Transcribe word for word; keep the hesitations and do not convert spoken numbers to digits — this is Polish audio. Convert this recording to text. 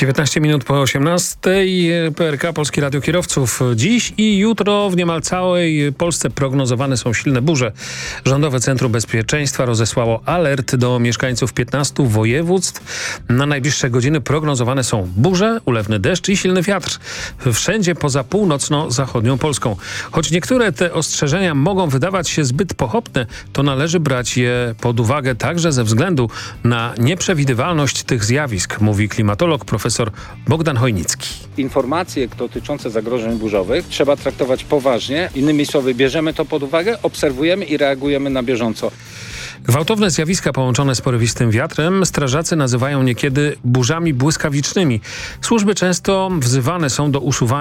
dziewiętnaście minut po osiemnastej. P R K, Polskie Radio Kierowców. Dziś i jutro w niemal całej Polsce prognozowane są silne burze. Rządowe Centrum Bezpieczeństwa rozesłało alert do mieszkańców piętnastu województw. Na najbliższe godziny prognozowane są burze, ulewny deszcz i silny wiatr. Wszędzie poza północno-zachodnią Polską. Choć niektóre te ostrzeżenia mogą wydawać się zbyt pochopne, to należy brać je pod uwagę także ze względu na nieprzewidywalność tych zjawisk, mówi klimatolog profesor Bogdan Chojnicki. Informacje dotyczące zagrożeń burzowych trzeba traktować poważnie. Innymi słowy, bierzemy to pod uwagę, obserwujemy i reagujemy na bieżąco. Gwałtowne zjawiska połączone z porywistym wiatrem strażacy nazywają niekiedy burzami błyskawicznymi. Służby często wzywane są do usuwania